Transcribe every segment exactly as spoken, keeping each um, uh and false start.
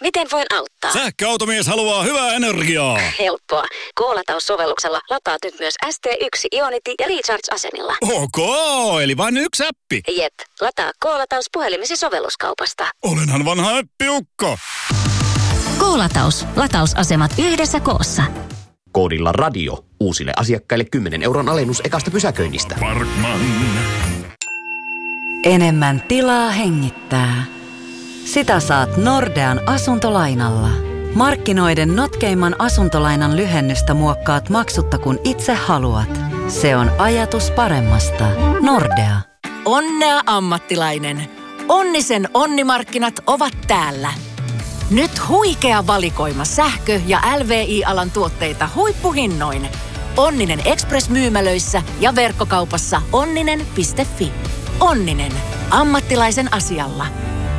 Miten voin auttaa? Sähköautomies haluaa hyvää energiaa. Helppoa. K-lataussovelluksella lataat nyt myös S T yksi Ionity ja Recharge-asemilla. Ok, eli vain yksi appi. Jep, lataa K-lataus puhelimesi sovelluskaupasta. Olenhan vanha äppiukko. K-lataus. Latausasemat yhdessä koossa. Koodilla radio. Uusille asiakkaille kymmenen euron alennus ekasta pysäköinnistä. Parkman. Enemmän tilaa hengittää. Sitä saat Nordean asuntolainalla. Markkinoiden notkeimman asuntolainan lyhennystä muokkaat maksutta kun itse haluat. Se on ajatus paremmasta. Nordea. Onnea ammattilainen. Onnisen onnimarkkinat ovat täällä. Nyt huikea valikoima sähkö- ja L V I-alan tuotteita huippuhinnoin. Onninen Express-myymälöissä ja verkkokaupassa onninen piste fi. Onninen. Ammattilaisen asialla.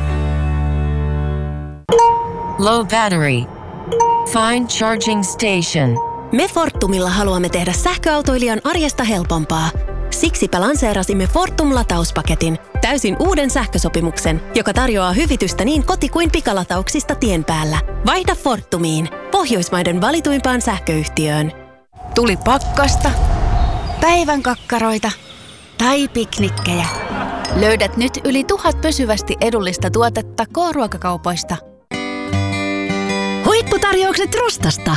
Low battery. Find charging station. Me Fortumilla haluamme tehdä sähköautoilijan arjesta helpompaa. Siksipä lanseerasimme Fortum-latauspaketin, täysin uuden sähkösopimuksen, joka tarjoaa hyvitystä niin koti- kuin pikalatauksista tien päällä. Vaihda Fortumiin, Pohjoismaiden valituimpaan sähköyhtiöön. Tuli pakkasta, päivän kakkaroita tai piknikkejä. Löydät nyt yli tuhat pysyvästi edullista tuotetta K-ruokakaupoista. Huipputarjoukset Rustasta.